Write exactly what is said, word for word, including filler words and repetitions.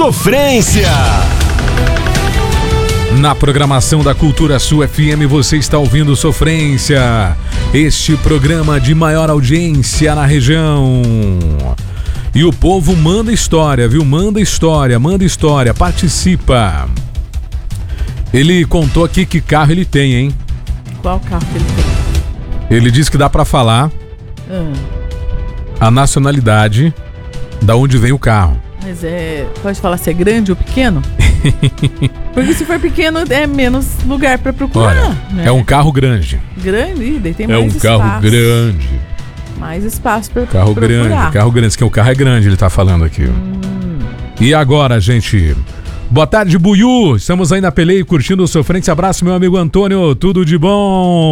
Sofrência. Na programação da Cultura Sul F M você está ouvindo Sofrência, este programa de maior audiência na região. E o povo manda história, viu? Manda história, manda história, participa. Ele contou aqui que carro ele tem, hein? Qual carro que ele tem? Ele disse que dá pra falar Hum. a nacionalidade da onde vem o carro. Mas é... Pode falar se é grande ou pequeno? Porque se for pequeno é menos lugar pra procurar. Olha, né? é um carro grande. Grande? Ih, daí tem É mais um espaço. carro grande. Mais espaço pra Carro procurar. grande, carro grande. Que o carro é grande, ele tá falando aqui. Hum. E agora, gente? Boa tarde, Buiú. Estamos aí na peleia curtindo o Sofrência. Abraço, meu amigo Antônio. Tudo de bom.